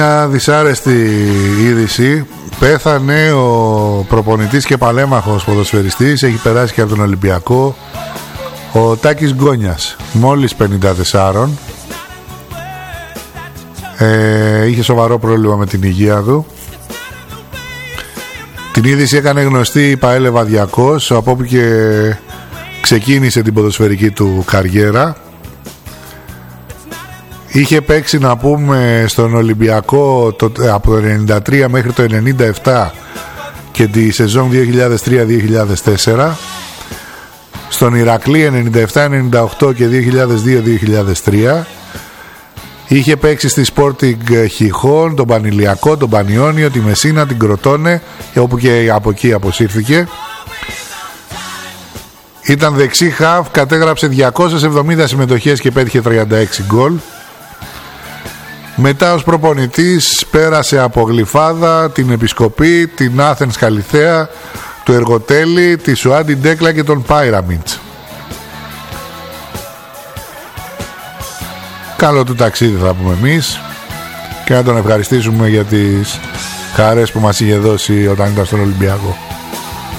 Μια δυσάρεστη είδηση. Πέθανε ο προπονητής και παλέμαχος ποδοσφαιριστής, έχει περάσει και από τον Ολυμπιακό, ο Τάκης Γκόνιας, μόλις 54. Είχε σοβαρό πρόβλημα με την υγεία του. Την είδηση έκανε γνωστή η ΠΑΕ Λεβαδιακός, από όπου και ξεκίνησε την ποδοσφαιρική του καριέρα. Είχε παίξει, να πούμε, στον Ολυμπιακό από το 1993 μέχρι το 1997 και τη σεζόν 2003-2004, στον Ηρακλή 97-98 και 2002-2003. Είχε παίξει στη Sporting Χιχών, τον Πανηλιακό, τον Πανιόνιο, τη Μεσίνα, την Κροτώνε, όπου και από εκεί αποσύρθηκε. Ήταν δεξί χαφ, κατέγραψε 270 συμμετοχές και πέτυχε 36 γκολ. Μετά ως προπονητής πέρασε από Γλυφάδα, την Επισκοπή, την Άθενς Καλιθέα, του Εργοτέλη, τη Σουάντι Ντέκλα και τον Πάιραμιτς. Καλό του ταξίδι θα πούμε εμείς, και να τον ευχαριστήσουμε για τις χαρές που μας είχε δώσει όταν ήταν στον Ολυμπιακό.